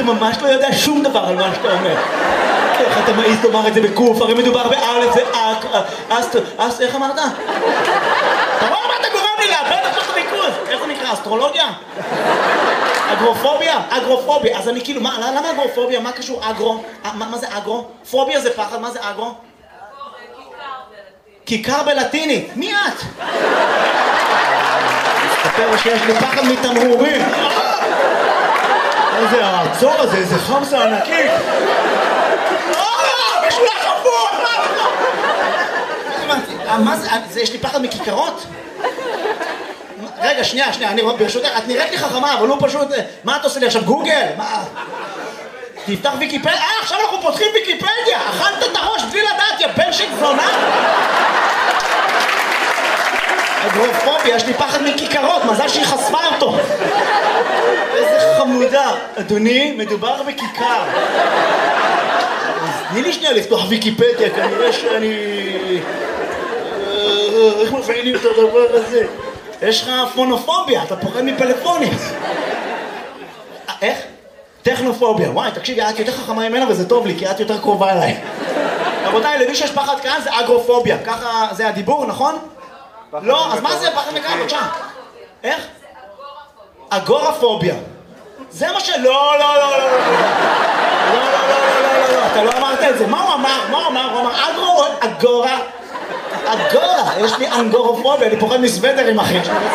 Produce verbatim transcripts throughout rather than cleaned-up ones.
אתה ממש לא יודע שום דבר על מה שאתה אומר. איך אתה מעיז לומר את זה בקוף? הרי מדובר באלף, זה אק, אסט, אסט, איך אמרת? אתה רואה מה אתה גורם לי לאבד עכשיו את הריכוז? איך זה נקרא? אסטרולוגיה? אגרופוביה? אגרופוביה. אז אני כאילו, למה אגרופוביה? מה קשור אגרו? מה זה אגרו? פוביה זה פחד, מה זה אגרו? כיכר בלטינית. מי את? מסתפר שיש לי פחד מתמרורים. איזה העצור הזה, איזה חמסה ענקית. אה, משולח חפור! מה זה, יש לי פחד מכיכרות? רגע, שנייה, שנייה, אני ברשותך, את נראית לי חכמה, אבל הוא פשוט... מה את עושה לי עכשיו, גוגל? מה? תפתח ויקיפדיה? אה, עכשיו אנחנו פותחים ויקיפדיה! אכלת את הראש בלי לדעת, יא בן של זונה! אגרופוביה, יש לי פחד מכיכרות, מזל שהיא חשפה אותו. איזה חמודה. אדוני, מדובר בכיכר. אז תני לי שנייה לפתוח ויקיפדיה, כנראה שאני... איך מפעילים את הדבר הזה? יש לך פונופוביה, אתה פוחד מפלאפונים. איך? טכנופוביה. וואי, תקשיבי, את יותר חכמה ממנה וזה טוב לי, כי את יותר קרובה אליי. רבותיי, למי שיש פחד כאן זה אגרופוביה. ככה זה הדיבור, נכון? לא, אז מה זה פחד מכאן? בבקשה. איך? אגורפוביה. זה מה ש... לא, לא, לא, לא. לא, לא, לא, לא, לא, אתה לא אמרת את זה. מה הוא אמר? מה הוא אמר? הוא אמר אגרו או אגורה? אגורה. יש לי אנגורופוביה, אני פוחד מסוודרים, אחי.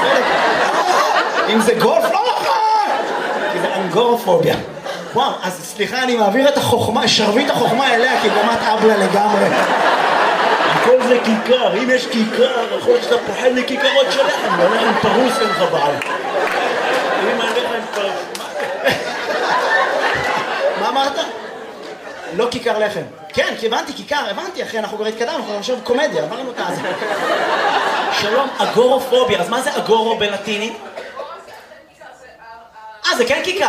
אם זה גולף, לא נכון. כי זה אנגורופוביה. וואו, אז סליחה, אני מעביר את החוכמה, שרביט החוכמה אליה, כי גם את אבלה לגמרי. הכל זה כיכר, אם יש כיכר, יכול להיות שאתה פוחד מכיכרות שלכם, והלחם פרוס אין לך בעל. אם הלחם פרוס... מה אמרת? לא כיכר לחם. כן, כי הבנתי, כיכר, הבנתי, אחי, אנחנו כבר התקדמנו, אנחנו עכשיו קומדיה, עברנו את הזה. שלום, אגורופוביה, אז מה זה אגורו בלטינית? אה, זה כן כיכר.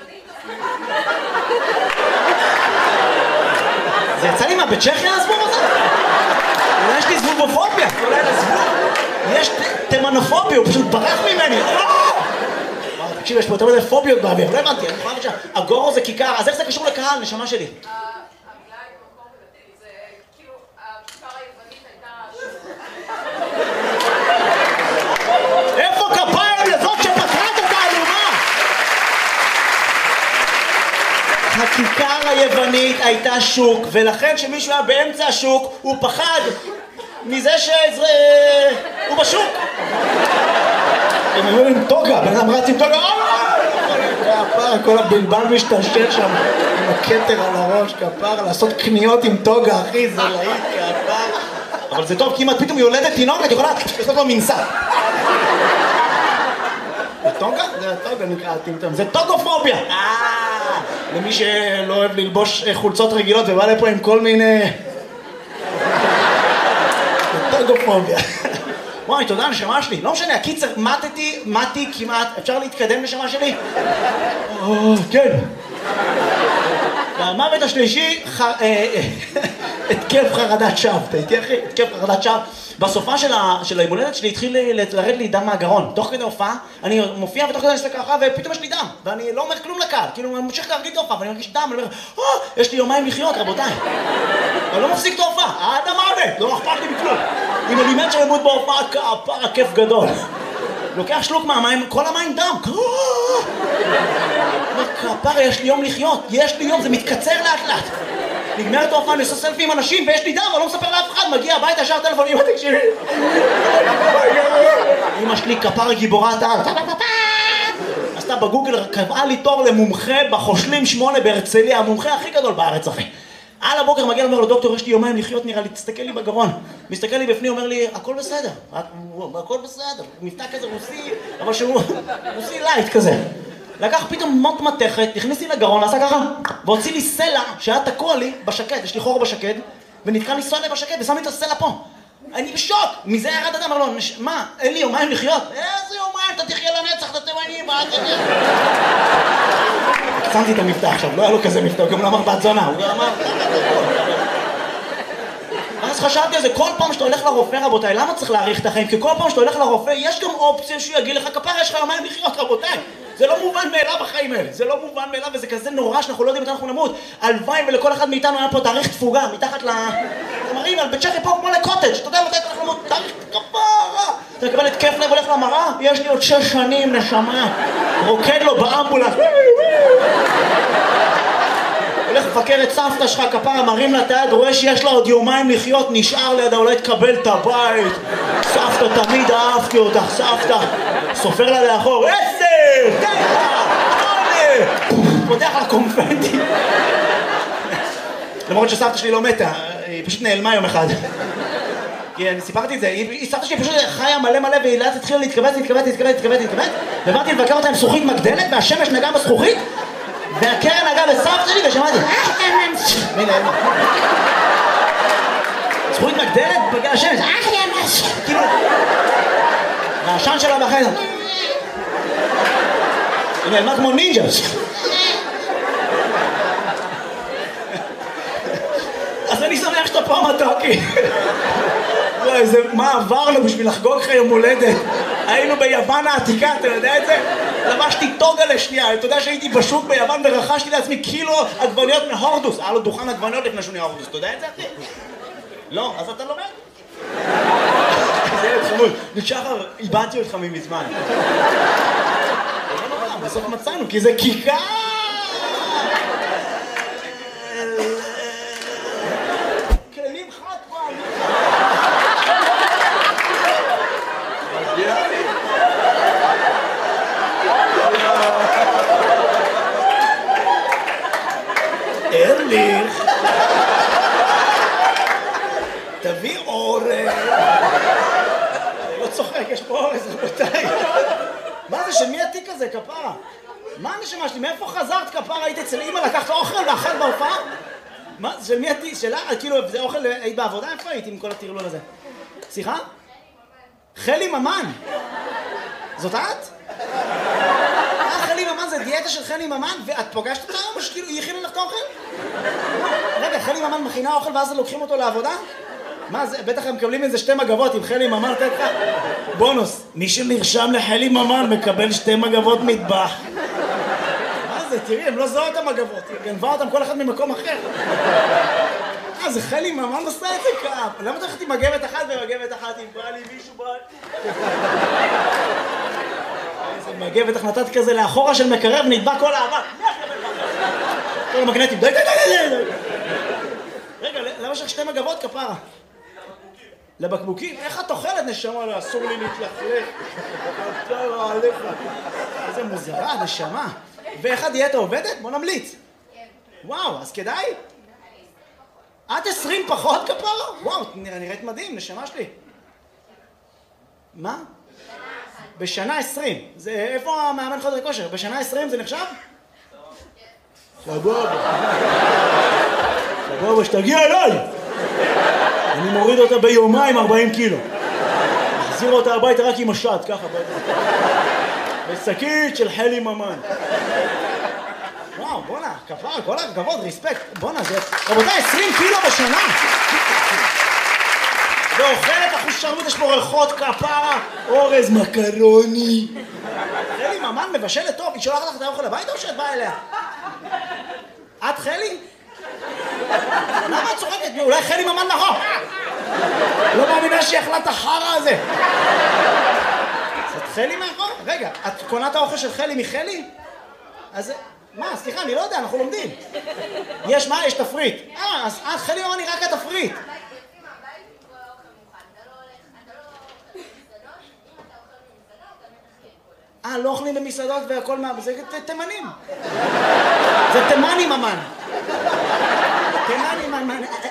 זה יצא לי מה, בצ'כיה הזבוב הזה? אולי יש לי זבובופוביה, אולי לזבוב. יש תימנופוביה, הוא פשוט ברח ממני. תקשיב, יש פה יותר מדי פוביות באוויר, לא הבנתי, אני יכולה לבקשה. אגורו זה כיכר, אז איך זה קשור לקהל, נשמה שלי? המילה היא במקום בלטינית, זה כאילו, הכיכר היוונית הייתה... איפה כפיים לזאת שפתרה את התעלומה? הכיכר היוונית הייתה שוק, ולכן כשמישהו היה באמצע השוק, הוא פחד מזה שהוא בשוק. הם היו עם טוגה, בן אדם רץ עם טוגה, כפר, כל הבלבל משתשל שם עם הכתר על הראש, כפר, לעשות קניות עם טוגה, אחי, זה להיט, כפר. אבל זה טוב, כי אם את פתאום יולדת תינוק, את יכולה לעשות לו מנסה. זה טוגה? זה טוגה נקרא טמטם, זה טוגופוביה. למי שלא אוהב ללבוש חולצות רגילות ובא לפה עם כל מיני... זה טוגופוביה. וואי, תודה, נשמה שלי. לא משנה, הקיצר, מתתי, מתי כמעט. אפשר להתקדם, נשמה שלי? כן. והמוות השלישי, התקף חרדת שווא. אתה איתי, אחי? התקף חרדת שווא. בסופה של הימולדת שלי התחיל לרד לי דם מהגרון. תוך כדי הופעה, אני מופיע ותוך כדי אני אסתכל ככה, ופתאום יש לי דם. ואני לא אומר כלום לקהל. כאילו, אני ממשיך להרגיש את ההופעה, ואני מרגיש דם, אני אומר, אה, יש לי יומיים לחיות, רבותיי. אני לא מפסיק את ההופעה, עד המוות, לא אכפת לי בכלום. אם אני מת שלמות בהופעה, כפר הכיף גדול. לוקח שלוק מהמים, כל המים דם. כפר, יש לי יום לחיות, יש לי יום, זה מתקצר לאט לאט. נגמר את ההופעה, אני עושה סלפי עם אנשים, ויש לי דם, אבל לא מספר לאף אחד, מגיע הביתה, ישר טלפון, אמא תקשיבי. אמא שלי כפר גיבורת העל. עשתה בגוגל, קבעה לי תור למומחה בחושלים שמונה בהרצליה, המומחה הכי גדול בארץ, אחי. על הבוקר מגיע ואומר לו, דוקטור, יש לי יומיים לחיות, נראה לי, תסתכל לי בגרון. מסתכל לי בפנים, אומר לי, הכל בסדר, הכל בסדר. מבטא כזה רוסי, אבל שהוא רוסי לייט כזה. לקח פתאום מוט מתכת, הכניס לי לגרון, עשה ככה, והוציא לי סלע שהיה תקוע לי בשקד, יש לי חור בשקד, ונתקע לי סלע בשקד, ושם לי את הסלע פה. אני בשוק, מזה ירד אדם, אמר לו, מה, אין לי יומיים לחיות? איזה יומיים, אתה תחיה לנצח, אתה תימני, מה אתה תחיה? שמתי את המבטא עכשיו, לא היה לו כזה מבטא, הוא גם לא אמר בת זונה, הוא גם אמר... אז חשבתי על זה, כל פעם שאתה הולך לרופא, רבותיי, למה צריך להאריך את החיים? כי כל פעם שאתה הולך לרופא, יש גם אופציה שהוא יגיד לך, כפר, יש לך יומיים לחיות, רבותיי. זה לא מובן מאליו בחיים האלה, זה לא מובן מאליו וזה כזה נורא שאנחנו לא יודעים מתי אנחנו נמות. הלוואי ולכל אחד מאיתנו היה פה תאריך תפוגה, מתחת ל... מראים על בית שחי פה כמו לקוטג', אתה יודע מתי אנחנו נמות, תאריך כפרה. אתה מקבל התקף לב, הולך למראה, יש לי עוד שש שנים נשמה, רוקד לו באמבולנס. הולך לפקר את סבתא שלך, כפרה, מרים לה את היד, רואה שיש לה עוד יומיים לחיות, נשאר לידה, אולי תקבל את הבית. סבתא, תמיד אהבתי אותך, סבתא. סופר לה לאחור, עשר, תשע, שמונה. פותח לה קונפנטי. למרות שסבתא שלי לא מתה, היא פשוט נעלמה יום אחד. כי אני סיפרתי את זה, היא סבתא שלי פשוט חיה מלא מלא, והיא לאט התחילה להתכווץ, להתכווץ, להתכווץ, להתכווץ, להתכווץ. ובאתי לבקר אותה עם זכוכית מגדלת, והשמש נגעה בזכוכית. והקרן נגעה בסבתא שלי ושמעתי מילה אימה זכוכית מגדלת בגלל השמש כאילו והעשן שלה בחדר היא נעלמה כמו נינג'ה אז אני שמח שאתה פה מתוקי מה עברנו בשביל לחגוג לך יום הולדת היינו ביוון העתיקה, אתה יודע את זה? לבשתי טוגה לשנייה, אתה יודע שהייתי בשוק ביוון ורכשתי לעצמי קילו עגבניות מהורדוס. היה לו דוכן עגבניות לפני שהוא נהיה הורדוס, אתה יודע את זה אחי? לא, אז אתה לומד? זה ילד חמוד, שחר, איבדתי אותך ממזמן. בסוף מצאנו, כי זה כיכר! כלים חד פעם! ארליך תביא אורז לא צוחק, יש פה אורז רבותיי מה זה, של מי התיק הזה, כפרה? מה הנשמה שלי, מאיפה חזרת כפרה? היית אצל אמא, לקחת אוכל ואכל בהופעה? מה, של מי התיק? שלה? כאילו, זה אוכל, היית בעבודה? איפה היית עם כל הטרלול הזה? סליחה? חלי ממן זאת את? חלי ממן זה דיאטה של חלי ממן ואת פוגשת אותה או שכאילו היא הכינה לך את האוכל? רגע, חלי ממן מכינה אוכל ואז לוקחים אותו לעבודה? מה זה, בטח הם מקבלים איזה שתי מגבות עם חלי ממן, תת לך בונוס, מי שנרשם לחלי ממן מקבל שתי מגבות מטבח. מה זה, תראי, הם לא זוהו את המגבות, היא גנבה אותם כל אחד ממקום אחר. אה, זה חלי ממן עושה את זה כאב. למה אתה הולכת עם מגבת אחת ומגבת אחת אם בא לי מישהו בא? איזה מגבת איך נתת כזה לאחורה של מקרב נדבק כל האבק. כל המגנטים, די די די די די. רגע, למה יש לך שתי מגבות כפרה? לבקבוקים? איך את אוכלת נשמה? לא, אסור לי להתלכלך. כפרה עליך. איזה מוזרה, נשמה. ואיך הדיאטה עובדת? בוא נמליץ. וואו, אז כדאי? את עשרים פחות כפרה? וואו, נראית מדהים, נשמה שלי. מה? בשנה עשרים. זה, איפה המאמן חדרי כושר? בשנה עשרים זה נחשב? סבבה. סבבה, שתגיע אליי. אני מוריד אותה ביומיים ארבעים קילו. מחזיר אותה הביתה רק עם השד, ככה. בשקית של חלי ממן. וואו, בונה, כפרה, כל הכבוד, ריספקט. בונה, זה... רבותיי, עשרים קילו בשנה. ואוכלת אחושרמוט, יש פה ריחות כפרה, אורז מקרוני. חלי ממן מבשלת טוב, היא שולחת לך את האוכל הביתה או שאת באה אליה? את חלי? למה את צוחקת? אולי חלי ממן נכון? לא מאמינה שהיא אכלה את החרא הזה. זאת חלי מאחור? רגע, את קונה את האוכל של חלי מחלי? אז... מה? סליחה, אני לא יודע, אנחנו לומדים. יש מה? יש תפריט. אה, אז את חלי ממן היא רק התפריט. אה, לא אוכלים במסעדות והכל מה... זה תימנים. זה תימני ממן. תימני ממן.